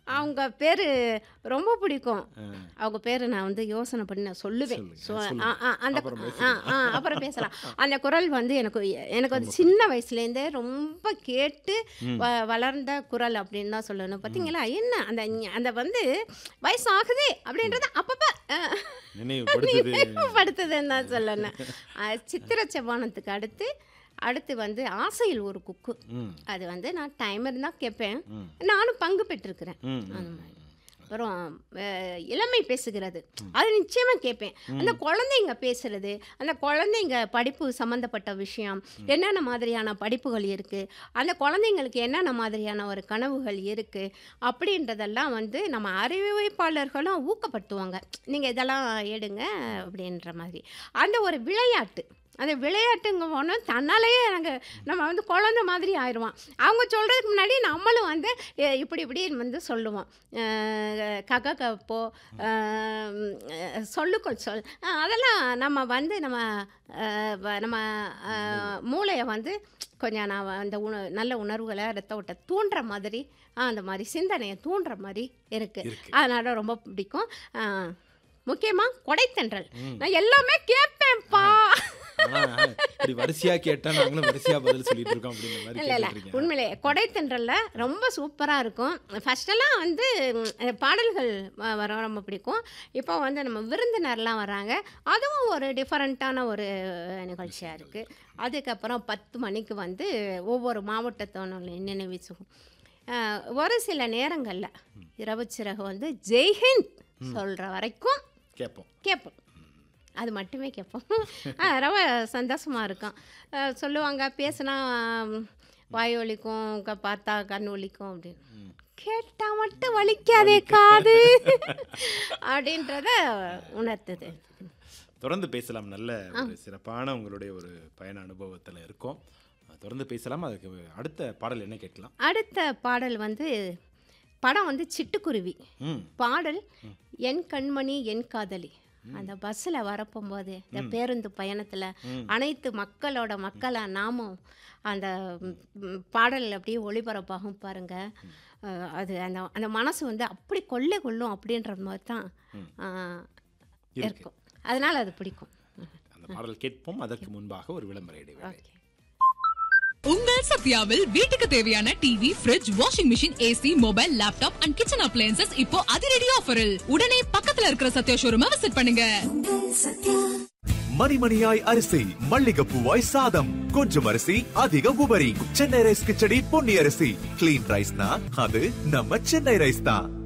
அவங்க பேரு ரொம்ப பிடிக்கும். அவங்க பேரு நான் வந்து யோசனை பண்ணி நான் சொல்லுவேன். அந்த அப்புறம் பேசலாம். அந்த குரல் வந்து எனக்கு வந்து சின்ன வயசுலேருந்தே ரொம்ப கேட்டு வளர்ந்த குரல் அப்படின்னு தான் சொல்லணும். பார்த்தீங்களா, என்ன அந்த வந்து வயசு ஆகுது அப்படின்றத அப்பப்போ நினைவுபடுத்துதுன்னு தான் சொல்லணும். சித்திர செவ்வானத்துக்கு அடுத்து வந்து ஆசையில் ஒரு குக்கு. அது வந்து நான் டைம் இருந்தால் கேட்பேன். நானும் பங்கு பெற்றிருக்கிறேன். அந்த மாதிரி அப்புறம் இளமை பேசுகிறது, அது நிச்சயமாக கேட்பேன். அந்த குழந்தைங்க பேசுகிறது, அந்த குழந்தைங்க படிப்பு சம்மந்தப்பட்ட விஷயம், என்னென்ன மாதிரியான படிப்புகள் இருக்குது, அந்த குழந்தைங்களுக்கு என்னென்ன மாதிரியான ஒரு கனவுகள் இருக்குது அப்படின்றதெல்லாம் வந்து நம்ம அறிவிப்பாளர்களும் ஊக்கப்படுத்துவாங்க. நீங்கள் இதெல்லாம் எடுங்க அப்படின்ற மாதிரி. அந்த ஒரு விளையாட்டு, அந்த விளையாட்டுங்க போனால் தன்னாலேயே நம்ம வந்து குழந்தை மாதிரி ஆயிடுவோம். அவங்க சொல்கிறதுக்கு முன்னாடி நம்மளும் வந்து இப்படி வந்து சொல்லுவோம். கக்க கப்போ சொல்லுக்கள் அதெல்லாம் நம்ம வந்து நம்ம மூளையை வந்து கொஞ்சம் நான் அந்த நல்ல உணர்வுகளை ரத்த ஓட்ட தூண்டுற மாதிரி, அந்த மாதிரி சிந்தனையை தூண்டுற மாதிரி இருக்குது. அதனால ரொம்ப பிடிக்கும். முக்கியமாக கொடைத்தென்றல். நான் எல்லாமே கேட்பேன்ப்பா. வரிசையா கேட்டா நாங்களும் வரிசையா பதில் சொல்லிட்டு இருக்கோம் அப்படிங்கிற மாதிரி. இல்ல உண்மையிலே கொடைத்தென்றல்ல ரொம்ப சூப்பரா இருக்கும். ஃபர்ஸ்டெல்லாம் வந்து பாடல்கள் வர ரொம்ப பிடிக்கும். இப்போ வந்து நம்ம விருந்தினர்லாம் வராங்க, அதுவும் ஒரு டிஃபரெண்ட்டான ஒரு நிகழ்ச்சியாக இருக்குது. அதுக்கப்புறம் 10 மணிக்கு வந்து ஒவ்வொரு மாவட்டத்தோட நினைவு சுகம். ஒரு சில நேரங்களில் இரவு சிறகு வந்து ஜெய்ஹிந்த் சொல்கிற வரைக்கும் கேட்போம். அது மட்டுமே கேட்போம். ரொம்ப சந்தோஷமாக இருக்கும். சொல்லுவாங்க, பேசுனா வாய் வலிக்கும், பார்த்தா கண் வலிக்கும் அப்படின்னு. கேட்டால் மட்டும் வலிக்காதே காது அப்படின்றத உணர்த்துது. தொடர்ந்து பேசலாம். நல்ல ஒரு சிறப்பான உங்களுடைய ஒரு பயண அனுபவத்தில் இருக்கும். தொடர்ந்து பேசலாம். அதுக்கு அடுத்த பாடல் என்ன கேட்கலாம்? அடுத்த பாடல் வந்து படம் வந்து சிட்டுக்குருவி. பாடல் என் கண்மணி என் காதலி. அந்த பஸ்ஸில் வரப்போகும்போது, இந்த பேருந்து பயணத்தில் அனைத்து மக்களாக நாமும் அந்த பாடல் அப்படியே ஒளிபரப்பாகும் பாருங்க. அது அந்த மனசு வந்து அப்படி கொள்ளும் அப்படின்ற மாதிரி தான் இருக்கும். அதனால் அது பிடிக்கும். அந்த பாடல் கேட்போம். அதற்கு முன்பாக ஒரு விளம்பர இடைவேளை. உங்கள் சத்யாவில் வீட்டுக்கு தேவையான TV, fridge, washing machine, AC, mobile, laptop and kitchen appliances இப்போ அதிரடி ஆஃபரில். உடனே பக்கத்துல இருக்கிற சத்யா ஷோரூமை விசிட் பண்ணுங்க. மணிமணியாய் அரிசி, மல்லிகைப்பூவாய் சாதம், கொஞ்சம் அரிசி அதிக உபரி. சென்னை ரைஸ் கிச்சடி பொன்னி அரிசி. கிளீன் ரைஸ்னா அது நம்ம சென்னை ரைஸ் தான்.